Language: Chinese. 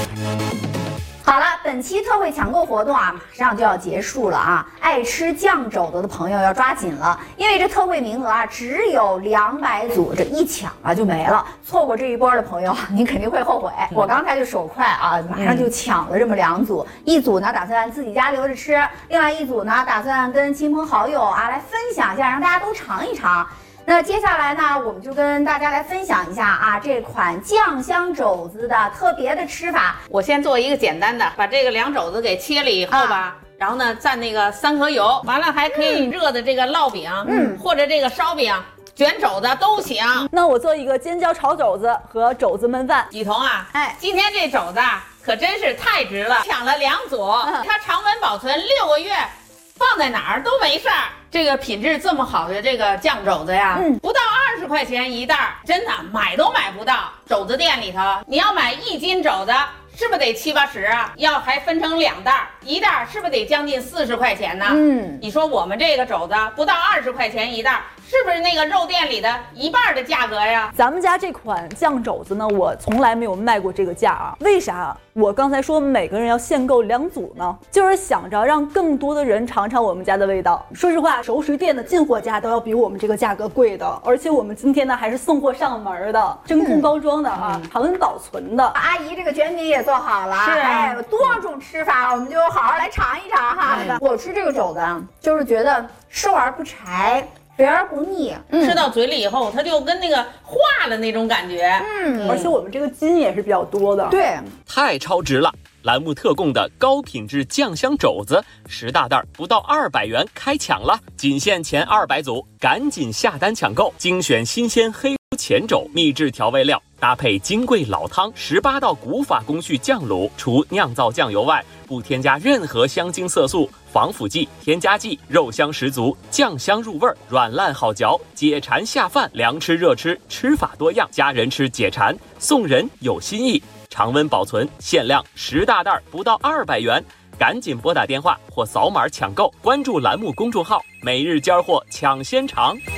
好了，本期特惠抢购活动啊，马上就要结束了啊！爱吃酱肘子的朋友要抓紧了，因为这特惠名额啊只有200组，这一抢啊就没了。错过这一波的朋友，您肯定会后悔。我刚才就手快啊，马上就抢了这么2组，一组呢打算自己家留着吃，另外一组呢打算跟亲朋好友啊来分享一下，让大家都尝一尝。那接下来呢，我们就跟大家来分享一下啊这款酱香肘子的特别的吃法。 我先做一个简单的，把这个凉肘子给切了以后吧，然后呢蘸那个3颗油，完了还可以热的这个烙饼，或者这个烧饼、卷肘子都行。 那我做一个尖椒炒肘子和肘子焖饭。 雨桐啊，今天这肘子啊可真是太值了，抢了2组，它常温保存6个月，放在哪儿都没事儿。这个品质这么好的这个酱肘子呀，不到20块钱一袋，真的买都买不到。肘子店里头，你要买1斤肘子，是不是得70、80啊？要还分成2袋，一袋是不是得将近40块钱呢？你说我们这个肘子不到20块钱一袋，是不是那个肉店里的1半的价格呀？ 咱们家这款酱肘子呢，我从来没有卖过这个价啊。为啥？我刚才说每个人要限购2组呢，就是想着让更多的人尝尝我们家的味道。说实话，熟食店的进货价都要比我们这个价格贵的，而且我们今天呢还是送货上门的，真空包装的啊，常温保存的。 阿姨这个卷饼也做好了， 是多种吃法，我们就好好来尝一尝哈。我吃这个肘子就是觉得瘦而不柴，肥而不腻， 吃到嘴里以后，它就跟那个化了那种感觉。 而且我们这个筋也是比较多的。 对， 太超值了！栏目特供的高品质酱香肘子10大袋，不到200元开抢了，仅限前200组，赶紧下单抢购！精选新鲜黑前肘，秘制调味料，搭配金贵老汤，18道古法工序酱卤，除酿造酱油外，不添加任何香精色素、防腐剂、添加剂，肉香十足，酱香入味，软烂好嚼，解馋下饭，凉吃热吃，吃法多样，家人吃解馋，送人有新意。常温保存，限量10大袋，不到200元，赶紧拨打电话或扫码抢购，关注栏目公众号，每日尖货抢先尝。